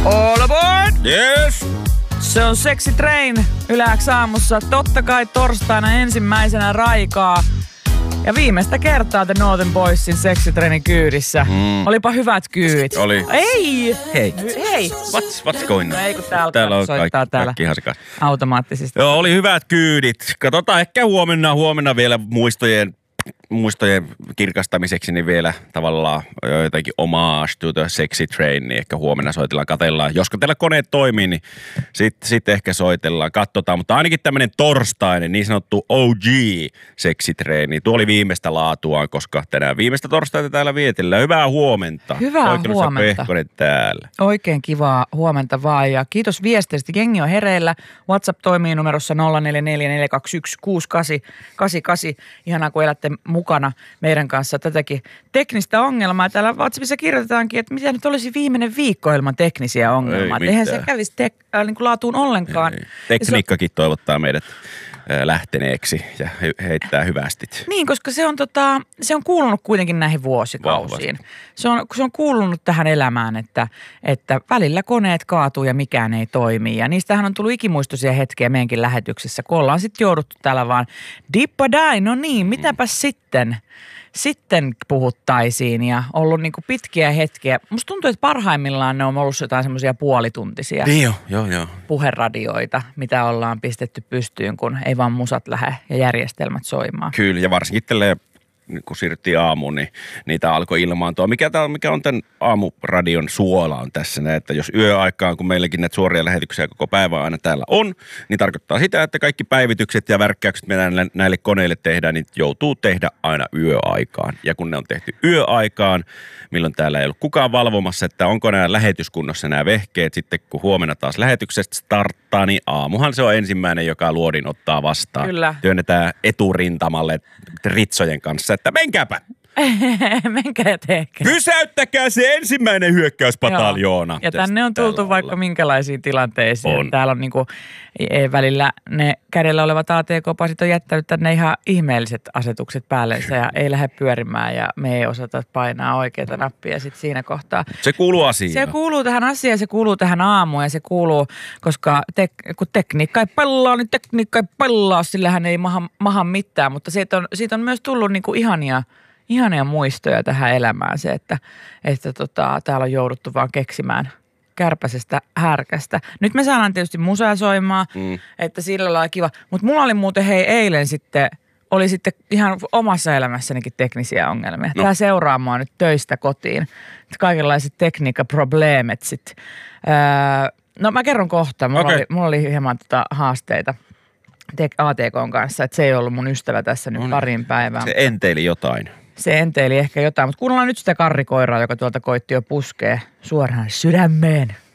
All aboard! Yes! Se on Sexy Train Yle X aamussa. Totta kai torstaina ensimmäisenä Raikaa. Ja viimeistä kertaa The Northern Boysin Sexy Trainin kyydissä. Olipa hyvät kyydit. Oli. Ei! Hei. Hei! What's going on? No ei kun tää Täällä on soittaa täällä kaikki ihan sekaisin. automaattisesti. Joo, oli hyvät kyydit. Katsotaan ehkä huomenna vielä muistojen kirkastamiseksi niin vielä tavallaan jotenkin homage to the Sexy Train, niin ehkä huomenna soitellaan, katsellaan. Josko teillä koneet toimii, niin sitten ehkä soitellaan, katsotaan. Mutta ainakin tämmöinen torstainen, niin sanottu OG Sexy Train, niin tuo oli viimeistä laatuaan, koska tänään viimeistä torstaita täällä vietellään. Hyvää huomenta. Hyvää huomenta. Pehkonen täällä. Oikein kivaa huomenta vaan ja kiitos viesteistä. Jengi on hereillä. WhatsApp toimii numerossa 0444216888. Ihanaa, kun elätte mukana meidän kanssa tätäkin teknistä ongelmaa. Täällä WhatsAppissa kirjoitetaankin, että mitä nyt olisi viimeinen viikko ilman teknisiä ongelmaa. Eihän se kävisi niin kuin laatuun ollenkaan. Ei. Tekniikkakin toivottaa meidät lähteneeksi ja heittää hyvästit. Niin, koska se on kuulunut kuitenkin näihin vuosikausiin. Se on kuulunut tähän elämään, että välillä koneet kaatuu ja mikään ei toimi. Ja niistähän on tullut ikimuistoisia hetkiä meidänkin lähetyksessä, kun ollaan sitten jouduttu täällä vaan dippadai, no niin, mitäpäs sitten puhuttaisiin ja ollut niinku pitkiä hetkiä. Musta tuntuu, että parhaimmillaan ne on ollut jotain semmoisia puolituntisia niin joo. puheradioita, mitä ollaan pistetty pystyyn, kun ei vaan musat lähde ja järjestelmät soimaan. Kyllä, ja varsinkin tälleen, kun siirryttiin aamuun, niin niitä alkoi ilmaantua. Mikä on tämän aamuradion suola on tässä, että jos yöaikaan, kun meilläkin näitä suoria lähetyksiä koko päivä aina täällä on, niin tarkoittaa sitä, että kaikki päivitykset ja värkkäykset, mitä näille koneille tehdään, niin joutuu tehdä aina yöaikaan. Ja kun ne on tehty yöaikaan, milloin täällä ei ollut kukaan valvomassa, että onko nämä lähetyskunnossa nämä vehkeet, sitten kun huomenna taas lähetyksestä starttaa, niin aamuhan se on ensimmäinen, joka luodin ottaa vastaan. Kyllä. Työnnetään eturintamalle ritsojen kanssa, että menkääpä. Menkää ja tehkää. Pysäyttäkää se ensimmäinen hyökkäyspataljoona. Ja tänne on tultu vaikka minkälaisiin tilanteisiin. On. Täällä on niinku välillä ne kädellä olevat ATK-pasit on jättänyt tänne ihan ihmeelliset asetukset päällensä ja ei lähde pyörimään ja me ei osata painaa oikeita nappia sitten siinä kohtaa. Se kuuluu asiaan. Se kuuluu tähän asiaan, se kuuluu tähän aamuun ja se kuuluu, koska kun tekniikka ei pelaa, niin tekniikka ei pelaa, sillähän ei maha mitään, mutta siitä on myös tullut niinku ihania muistoja tähän elämään se, että täällä on jouduttu vaan keksimään kärpäisestä härkästä. Nyt me saadaan tietysti musaa soimaan, että sillä lailla kiva. Mutta mulla oli muuten eilen oli ihan omassa elämässänikin teknisiä ongelmia. Tämä seuraa mua nyt töistä kotiin. Kaikenlaiset tekniikkaprobleemet sitten. No mä kerron kohta. Mulla oli hieman haasteita ATK:n kanssa, että se ei ollut mun ystävä tässä nyt parin päivään. Se enteili jotain. Se enteili ehkä jotain, mutta kuunnellaan nyt sitä karrikoiraa, joka tuolta koitti jo puskee suoraan sydämeen.